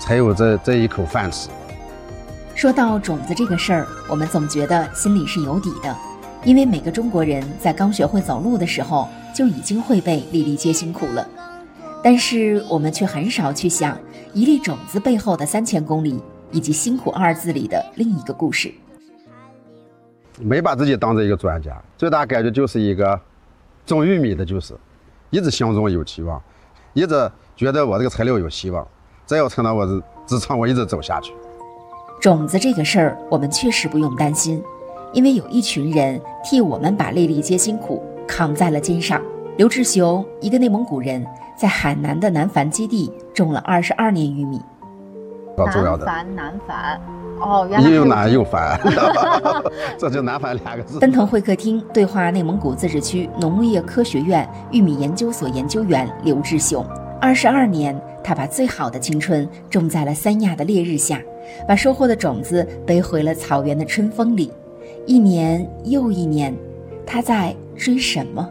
才有这一口饭吃。 说到种子这个事儿，我们总觉得心里是有底的，因为每个中国人在刚学会走路的时候就已经会背粒粒皆辛苦了。但是我们却很少去想一粒种子背后的3000公里，以及辛苦2字里的另一个故事。 没把自己当成一个专家，最大感觉就是一个种玉米的，就是一直心中有期望，一直觉得我这个材料有希望，只要撑到我的支撑，我一直走下去。 种子这个事儿，我们确实不用担心，因为有一群人替我们把粒粒皆辛苦扛在了肩上。刘志雄，一个内蒙古人，在海南的南繁基地种了22年玉米。 南繁，哦，原来又南又繁，这就南繁2个字。 奔腾会客厅对话内蒙古自治区农业科学院玉米研究所研究员刘志雄。22年，他把最好的青春种在了三亚的烈日下，把收获的种子背回了草原的春风里。一年又一年，他在追什么？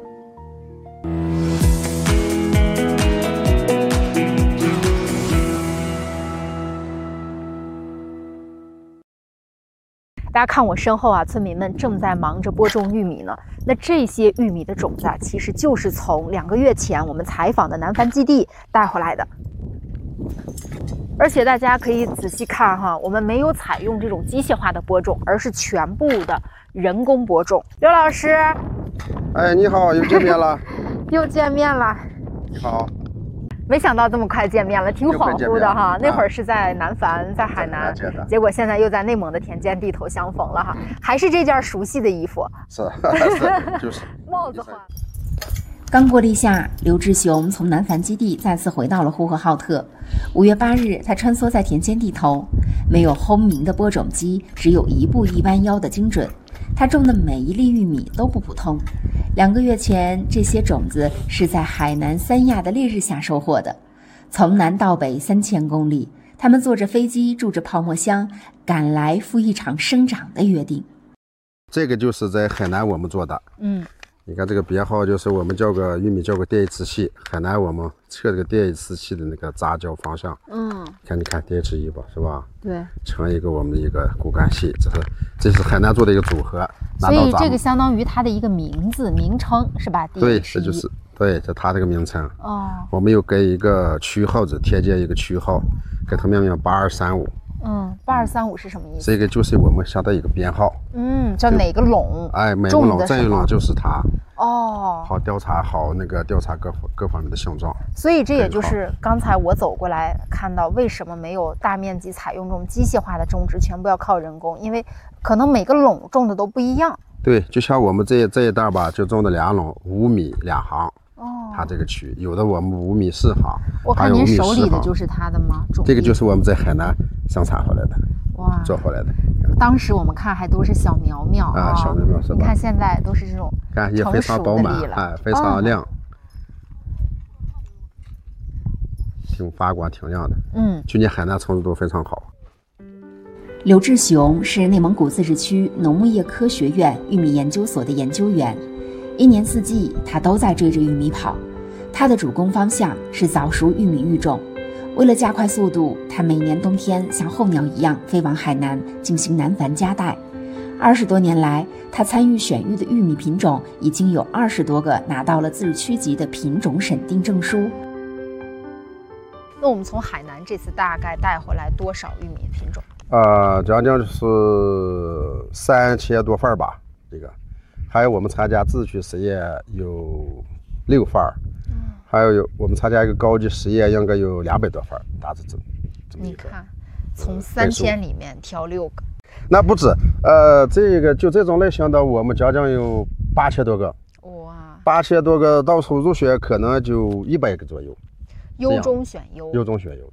大家看我身后啊，村民们正在忙着播种玉米呢。那这些玉米的种子啊，其实就是从2个月前我们采访的南繁基地带回来的。而且大家可以仔细看哈，我们没有采用这种机械化的播种，而是全部的人工播种。刘老师， 哎，你好，又见面了。 又见面了。 你好。 没想到这么快见面了，挺恍惚的哈。那会儿是在南繁，在海南，结果现在又在内蒙的田间地头相逢了哈。还是这件熟悉的衣服， 是就是帽子换。 刚过立夏，刘志雄从南繁基地再次回到了呼和浩特。5月8日，他穿梭在田间地头，没有轰鸣的播种机，只有一步一弯腰的精准。他种的每一粒玉米都不普通。2个月前，这些种子是在海南三亚的烈日下收获的。从南到北3000公里，他们坐着飞机，住着泡沫箱，赶来赴一场生长的约定。 这个就是在海南我们做的，你看这个编号就是我们叫个玉米叫个电磁器，海南我们测这个电磁器的那个杂交方向，你看电池仪吧，是吧？ 对， 成一个我们的一个骨干系，这是海南做的一个组合。 所以这个相当于它的一个名称是吧？ 对，这就是对，这它这个名称。我们又给一个区号子添加一个区号，给它命名8235。 8235是什么意思？ 这个就是我们下的一个编号。 叫哪个垄？ 哎，每个垄这一垄就是它。 好调查各方面的性状。 所以这也就是刚才我走过来看到，为什么没有大面积采用这种机械化的种植，全部要靠人工，因为可能每个垄种的都不一样。 对，就像我们这一袋吧，就种的2垄，5米2行。它这个区有的我们5米4行。 我看您手里的就是它的吗？ 这个就是我们在海南生产回来的，做回来的。 当时我们看还都是小苗苗小苗苗是吧？ 你看现在都是这种看也非常饱满，非常亮，挺发光挺亮的。去年海南成熟度非常好。 刘志雄是内蒙古自治区农业科学院玉米研究所的研究员，1年4季他都在追着玉米跑。他的主攻方向是早熟玉米育种。为了加快速度，他每年冬天像候鸟一样飞往海南进行南繁加代。20多年来，他参与选育的玉米品种已经有20多个拿到了自治区级的品种审定证书。 那我们从海南这次大概带回来多少玉米品种？ 将近是3000多份吧，这个，还有我们参加自区实验有6份，还有我们参加一个高级实验，应该有200多份，大致这么一个。 你看，从3000里面挑6个， 那不止，这个就这种类型的，我们将近有8000多个。 哇 ，8000多个，到时候入选可能就100个左右。 优中选优。 优中选优。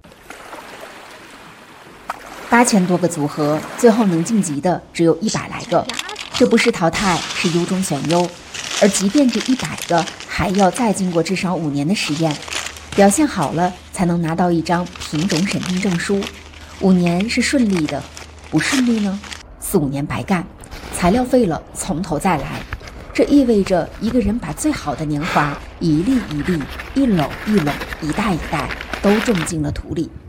8000多个组合，最后能晋级的只有100来个。这不是淘汰，是优中选优。而即便这100个，还要再经过至少5年的实验，表现好了才能拿到一张品种审定证书。5年是顺利的，不顺利呢，4、5年白干，材料废了，从头再来。这意味着一个人把最好的年华一粒一粒、一垄一垄、一袋一袋都种进了土里。